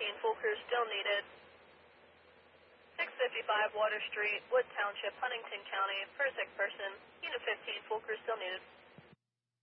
15, full crew still needed. 655 Water Street, Wood Township, Huntington County, for a sick person. Unit 15, full crew still needed.